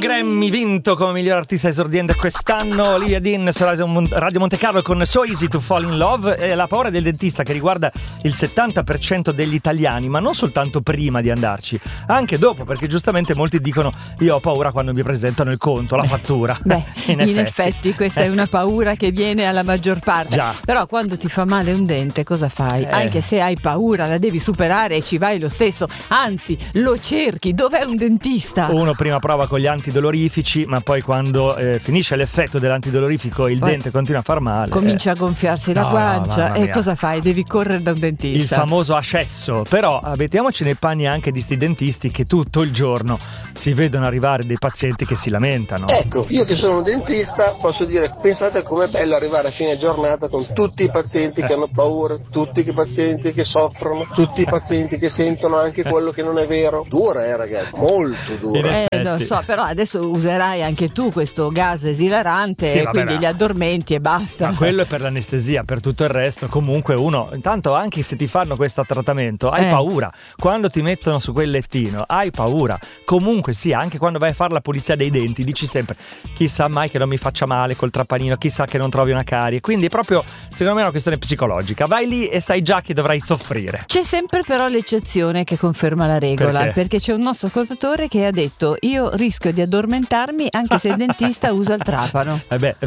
Grammy vinto come miglior artista esordiente quest'anno, Olivia Dean su Radio Monte Carlo con So Easy to Fall in Love. E la paura del dentista che riguarda il 70% degli italiani, ma non soltanto prima di andarci, anche dopo, perché giustamente molti dicono io ho paura quando mi presentano il conto, la fattura. Beh, in effetti questa è una paura che viene alla maggior parte. Già. Però quando ti fa male un dente cosa fai? Anche se hai paura la devi superare e ci vai lo stesso, anzi lo cerchi. Dov'è un dentista? Uno prima prova con gli antidolorifici, ma poi quando finisce l'effetto dell'antidolorifico il dente continua a far male, comincia a gonfiarsi la guancia e cosa fai? Devi correre da un dentista. Il famoso ascesso. Però mettiamoci nei panni anche di sti dentisti che tutto il giorno si vedono arrivare dei pazienti che si lamentano. Ecco, io che sono un dentista posso dire, pensate com'è bello arrivare a fine giornata con tutti i pazienti che hanno paura, tutti i pazienti che soffrono, tutti i pazienti che sentono anche quello che non è vero. Dura, ragazzi, molto dura. Lo so, però adesso userai anche tu questo gas esilarante, sì, e quindi li addormenti e basta. Ma quello è per l'anestesia, per tutto il resto comunque uno, intanto anche se ti fanno questo trattamento hai paura, quando ti mettono su quel lettino hai paura, comunque sia, anche quando vai a fare la pulizia dei denti dici sempre chissà mai che non mi faccia male col trappanino, chissà che non trovi una carie, quindi è proprio secondo me una questione psicologica, vai lì e sai già che dovrai soffrire. C'è sempre però l'eccezione che conferma la regola, perché c'è un nostro ascoltatore che ha detto io rischio di addormentarmi anche se il dentista usa il trapano.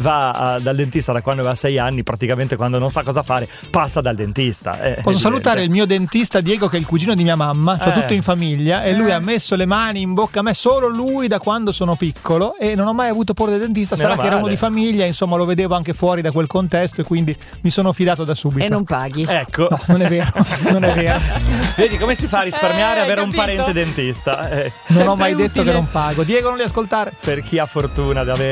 Va dal dentista da quando aveva 6 anni, praticamente quando non sa cosa fare passa dal dentista. Posso salutare il mio dentista Diego, che è il cugino di mia mamma, c'ho tutto in famiglia, e lui ha messo le mani in bocca a me, solo lui, da quando sono piccolo, e non ho mai avuto paura del dentista. Sarà che era uno di famiglia, insomma lo vedevo anche fuori da quel contesto e quindi mi sono fidato da subito. E non paghi. Ecco. No, non è vero, non è vero. Vedi come si fa a risparmiare avere un parente dentista. Non ho mai detto che non pago. Diego, non li ascoltare. Per chi ha fortuna di avere